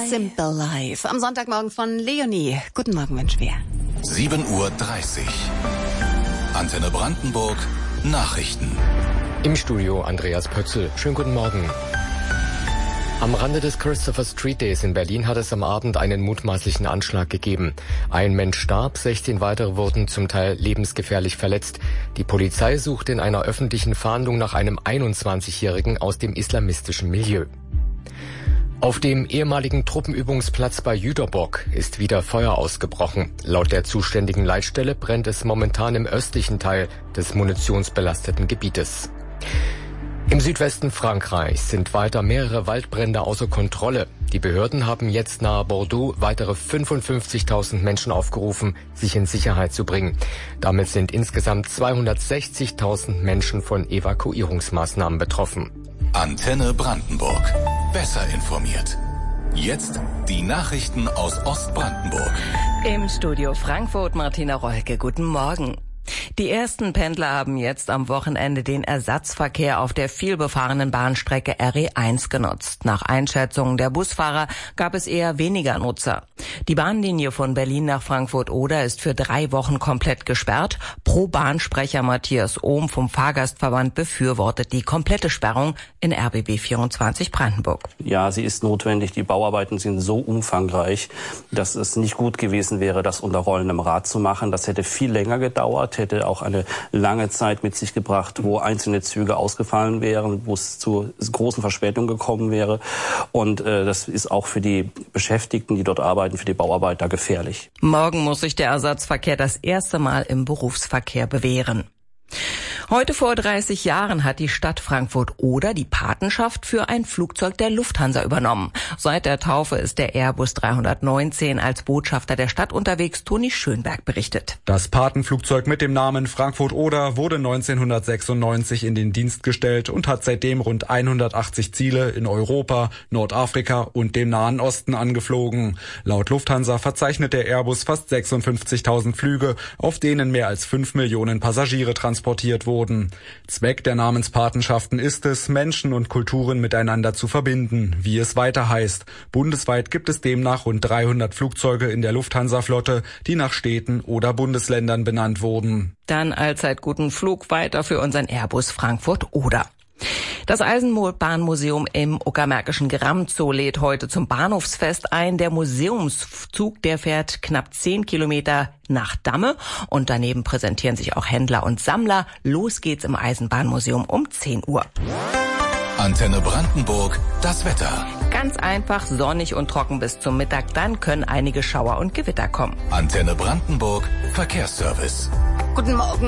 Simple Life. Am Sonntagmorgen von Leonie. Guten Morgen, Mensch, wer? 7:30 Uhr. Antenne Brandenburg. Nachrichten. Im Studio Andreas Pötzl. Schönen guten Morgen. Am Rande des Christopher Street Days in Berlin hat es am Abend einen mutmaßlichen Anschlag gegeben. Ein Mensch starb, 16 weitere wurden zum Teil lebensgefährlich verletzt. Die Polizei sucht in einer öffentlichen Fahndung nach einem 21-Jährigen aus dem islamistischen Milieu. Auf dem ehemaligen Truppenübungsplatz bei Jüterbock ist wieder Feuer ausgebrochen. Laut der zuständigen Leitstelle brennt es momentan im östlichen Teil des munitionsbelasteten Gebietes. Im Südwesten Frankreichs sind weiter mehrere Waldbrände außer Kontrolle. Die Behörden haben jetzt nahe Bordeaux weitere 55.000 Menschen aufgerufen, sich in Sicherheit zu bringen. Damit sind insgesamt 260.000 Menschen von Evakuierungsmaßnahmen betroffen. Antenne Brandenburg. Besser informiert. Jetzt die Nachrichten aus Ostbrandenburg. Im Studio Frankfurt Martina Rolke. Guten Morgen. Die ersten Pendler haben jetzt am Wochenende den Ersatzverkehr auf der vielbefahrenen Bahnstrecke RE1 genutzt. Nach Einschätzungen der Busfahrer gab es eher weniger Nutzer. Die Bahnlinie von Berlin nach Frankfurt-Oder ist für 3 Wochen komplett gesperrt. Pro-Bahnsprecher Matthias Ohm vom Fahrgastverband befürwortet die komplette Sperrung in RBB 24 Brandenburg. Ja, sie ist notwendig. Die Bauarbeiten sind so umfangreich, dass es nicht gut gewesen wäre, das unter rollendem Rad zu machen. Das hätte viel länger gedauert, hätte auch eine lange Zeit mit sich gebracht, wo einzelne Züge ausgefallen wären, wo es zu großen Verspätungen gekommen wäre. Und das ist auch für die Beschäftigten, die dort arbeiten, für die Bauarbeiter gefährlich. Morgen muss sich der Ersatzverkehr das erste Mal im Berufsverkehr bewähren. Heute vor 30 Jahren hat die Stadt Frankfurt-Oder die Patenschaft für ein Flugzeug der Lufthansa übernommen. Seit der Taufe ist der Airbus 319 als Botschafter der Stadt unterwegs. Toni Schönberg berichtet. Das Patenflugzeug mit dem Namen Frankfurt-Oder wurde 1996 in den Dienst gestellt und hat seitdem rund 180 Ziele in Europa, Nordafrika und dem Nahen Osten angeflogen. Laut Lufthansa verzeichnet der Airbus fast 56.000 Flüge, auf denen mehr als 5 Millionen Passagiere transportiert wurden. Zweck der Namenspatenschaften ist es, Menschen und Kulturen miteinander zu verbinden, wie es weiter heißt. Bundesweit gibt es demnach rund 300 Flugzeuge in der Lufthansa-Flotte, die nach Städten oder Bundesländern benannt wurden. Dann allzeit guten Flug weiter für unseren Airbus Frankfurt-Oder. Das Eisenbahnmuseum im Uckermärkischen Grammzow lädt heute zum Bahnhofsfest ein. Der Museumszug, der fährt knapp 10 Kilometer nach Damme und daneben präsentieren sich auch Händler und Sammler. Los geht's im Eisenbahnmuseum um 10 Uhr. Antenne Brandenburg. Das Wetter. Ganz einfach sonnig und trocken bis zum Mittag. Dann können einige Schauer und Gewitter kommen. Antenne Brandenburg. Verkehrsservice. Guten Morgen.